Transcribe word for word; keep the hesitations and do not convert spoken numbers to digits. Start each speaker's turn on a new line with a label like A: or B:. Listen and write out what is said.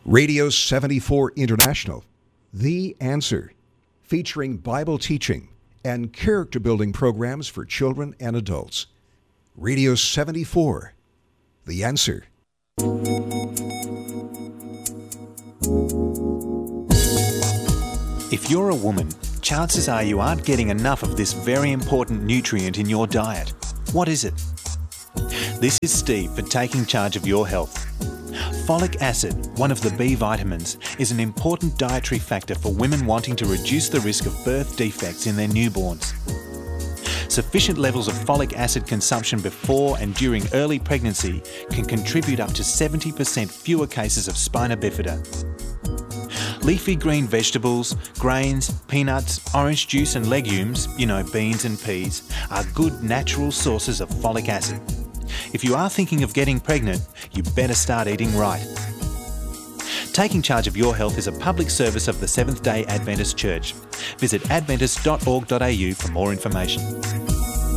A: Radio seventy-four International, The Answer, featuring Bible teaching and character-building programs for children and adults. Radio seventy-four, The Answer.
B: If you're a woman, chances are you aren't getting enough of this very important nutrient in your diet. What is it? This is Steve for Taking Charge of Your Health. Folic acid, one of the B vitamins, is an important dietary factor for women wanting to reduce the risk of birth defects in their newborns. Sufficient levels of folic acid consumption before and during early pregnancy can contribute up to seventy percent fewer cases of spina bifida. Leafy green vegetables, grains, peanuts, orange juice and legumes, you know, beans and peas, are good natural sources of folic acid. If you are thinking of getting pregnant, you better start eating right. Taking Charge of Your Health is a public service of the Seventh-day Adventist Church. Visit adventist dot org dot a u for more information.